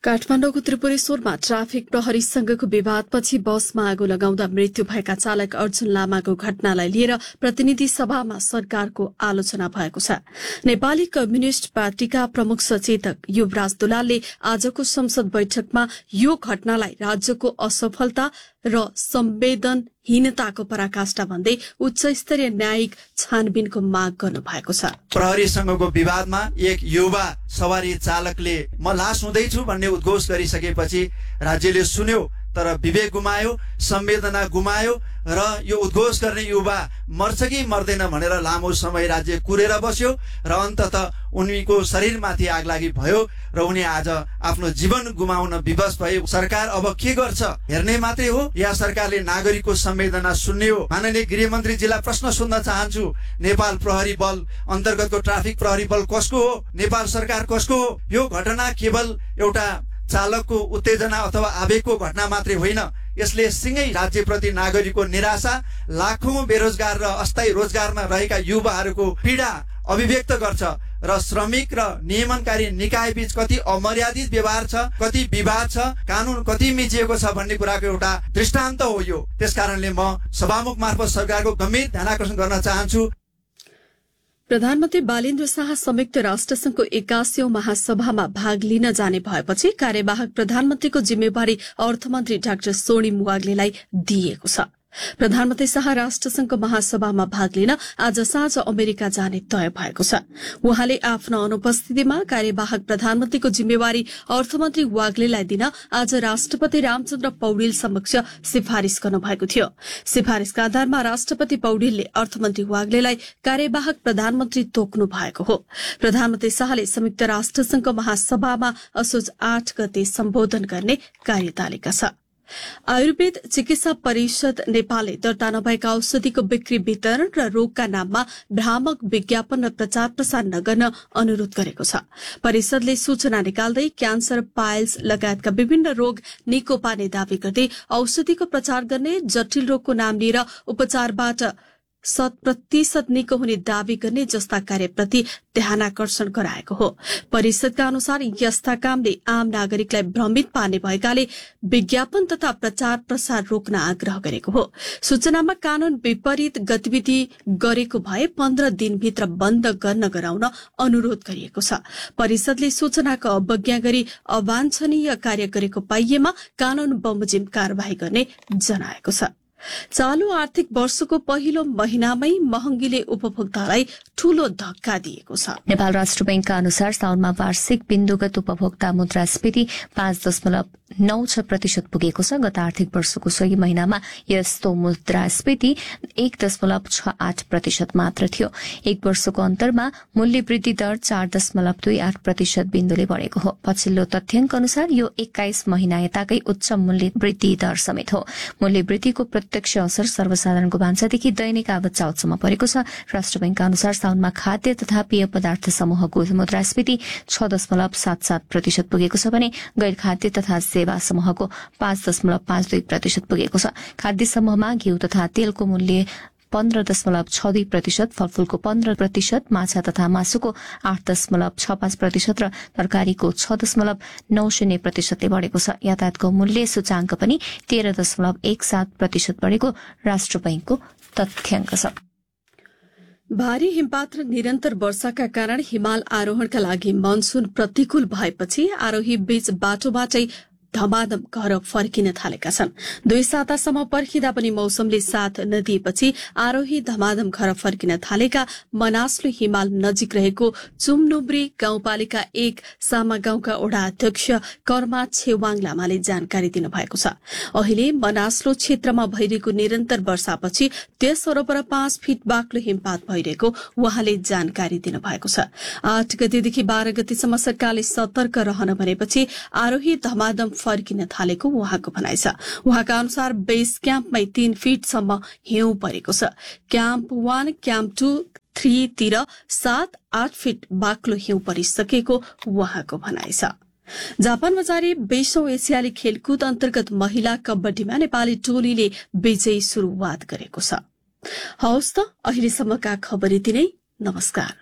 काठमाडौँको त्रिपुरेश्वरमा ट्राफिक प्रहरीसँगको विवादपछि बसमा आगो लगाउँदा मृत्यु भएका चालक अर्जुन लामाको घटनालाई लिएर प्रतिनिधि सभामा सरकारको आलोचना भएको छ। नेपाली कम्युनिष्ट पार्टीका प्रमुख सचेतक युवराज दुलालले आजको संसद बैठकमा यो घटनालाई राज्यको असफलता र संवेदनहीनताको पराकाष्ठा भन्दै उच्च स्तरीय न्यायिक छानबिनको माग गर्नु भएको छ। प्रहरीसँगको विवादमा एक युवा सवारी चालकले म लास हुँदैछु भन्ने उद्घोष गरिसकेपछि राज्यले सुन्यो, तर विवेक गुमायो, संवेदना गुमायो र यो उद्घोष गर्ने युवा मर्छ कि मर्दैन भनेर लामो समय राज्य कुरेर बस्यो र अन्ततः उनीको शरीरमाथि आगलागी भयो र उनी आज आफ्नो जीवन गुमाउन विवश भए। सरकार अब के गर्छ हेर्ने मात्रै हो या सरकारले नागरिकको संवेदना सुन्ने हो? माननीय गृहमन्त्रीजीलाई प्रश्न सोध्न चाहन्छु, नेपाल प्रहरी बल अन्तर्गतको ट्राफिक प्रहरी बल कसको हो? नेपाल सरकार कसको हो? यो घटना केवल एउटा चालकको उत्तेजना अथवा आवेगको घटना मात्रै होइन, यसले सिंगै राज्यप्रति नागरिकको निराशा, लाखौं बेरोजगार र अस्थायी रोजगारमा रहेका युवाहरूको पीडा अभिव्यक्त गर्छ र श्रमिक र नियमनकारी निकाय बीच कति अमर्यादित व्यवहार छ, कति विवाद छ, कानून कति मिचिएको छ भन्ने कुराको एउटा दृष्टान्त हो यो। त्यसकारणले म सभामुख मार्फत सरकारको गम्भीर ध्यानाकर्षण गर्न चाहन्छु। प्रधानमन्त्री बालेन्द्र शाह संयुक्त राष्ट्रसंघको 81औं महासभामा भाग लिन जाने भएपछि कार्यवाहक प्रधानमन्त्रीको जिम्मेवारी अर्थमन्त्री डाक्टर सोनिम वाग्लेलाई दिइएको छ। प्रधानमन्त्री शाह राष्ट्रसंघको महासभामा भाग लिन आज साँझ अमेरिका जाने तय भएको छ। उहाँले आफ्नो अनुपस्थितिमा कार्यवाहक प्रधानमन्त्रीको जिम्मेवारी अर्थमन्त्री वाग्लेलाई दिन आज राष्ट्रपति रामचन्द्र पौडेल समक्ष सिफारिश गर्नुभएको थियो। सिफारिशका आधारमा राष्ट्रपति पौडेलले अर्थमन्त्री वाग्लेलाई कार्यवाहक प्रधानमन्त्री तोक्नु भएको हो। प्रधानमन्त्री शाहले संयुक्त राष्ट्रसंघको महासभामा असोज 8 गते सम्बोधन गर्ने कार्यतालिका छ। आयुर्वेद चिकित्सा परिषद नेपालले दर्ता नभएका औषधिको बिक्री वितरण र रोगका नाममा भ्रामक विज्ञापन र प्रचार प्रसार नगर्न अनुरोध गरेको छ। परिषदले सूचना निकाल्दै क्यान्सर, पाइल्स लगायतका विभिन्न रोग निको पार्ने दावी गर्दै औषधिको प्रचार गर्ने, जटिल रोगको नाम लिएर उपचारबाट 100% निको हुने दावी गर्ने जस्ता कार्यप्रति ध्यानाकर्षण गराएको हो। परिषदका अनुसार यस्ता कामले आम नागरिकलाई भ्रमित पार्ने भएकाले विज्ञापन तथा प्रचार प्रसार रोक्न आग्रह गरेको हो। सूचनामा कानून विपरीत गतिविधि गरेको भए 15 दिनभित्र बन्द गर्न गराउन अनुरोध गरिएको छ। परिषदले सूचनाको अवज्ञा गरी अवाञ्छनीय कार्य गरेको पाइएमा कानून बमोजिम कार्यवाही गर्ने जनाएको छ। चालू आर्थिक वर्षको पहिलो महिनामै महँगीले उपभोक्तालाई ठूलो धक्का दिएको छ। नेपाल राष्ट्र बैंकका अनुसार साउनमा वार्षिक बिन्दुगत उपभोक्ता मुद्रास्फीति 5.96% पुगेको छ। गत आर्थिक वर्षको सोही महिनामा यस्तो मुद्रास्फीति 1.68% मात्र थियो। एक वर्षको अन्तरमा मूल्य वृद्धि दर 4.28% बिन्दुले बढ़ेको हो। पछिल्लो तथ्याङ्क अनुसार यो 21 महिना यताकै उच्च मूल्य वृद्धि दर समेत हो। मूल्य वृद्धिको प्रत्यक्ष असर सर्वसाधारणको भान्सादेखि दैनिक आवत चाउतसम्म परेको छ। राष्ट्र बैंकका अनुसार साउनमा खाद्य तथा पेय पदार्थ समूहको मुद्रास्फीति 6.77% पुगेको छ भने गैर खाद्य तथा सेवा समूहको 5.52% पुगेको छ। खाद्य समूहमा घिउ तथा तेलको मूल्य 15.62%, फलफूलको 15%, माछा तथा मासुको 8.65% र तरकारीको 6.90% बढ़ेको छ। यातायातको मूल्य सूचाङ्क पनि 13.17% बढ़ेको राष्ट्र बैंकको तथ्याङ्क छ। भारी हिमपात र निरन्तर वर्षाका कारण हिमाल आरोहणका लागि मनसून प्रतिकूल भएपछि आरोही बीच बाटोबाटै धमाधम घर फर्किन थालेका छन्। 2 सातासम्म पर्खिँदा पनि मौसमले साथ नदिएपछि आरोही धमाधम घर फर्किन थालेका मनासलु हिमाल नजिक रहेको चुमनुब्री गाउँपालिका 1 सामा गाउँका वडा अध्यक्ष कर्मा छेवाङ लामाले जानकारी दिनुभएको छ। अहिले मनासलु क्षेत्रमा भइरहेको निरन्तर वर्षापछि त्यस वरपर 5 फिट बाक्लो हिमपात भइरहेको उहाँले जानकारी दिनुभएको छ। 8 गतेदेखि 12 गतेसम्म सरकारले सतर्क रहन भनेपछि आरोही धमाधम फर्किन थालेको उहाँको भनाइ छ। उहाँका अनुसार बेस क्याम्पमै 3 फिटसम्म हिउँ परेको छ। क्याम्प 1, क्याम्प 2, 3 तिर 7-8 फिट बाक्लो हिउँ परिसकेको उहाँको भनाइ छ। जापानमा जारी 20औं एसियाली खेलकुद अन्तर्गत महिला कबड्डीमा नेपाली टोलीले विजयी शुरूआत गरेको छ। हवस् त अहिलेसम्मका खबर यति नै। नमस्कार।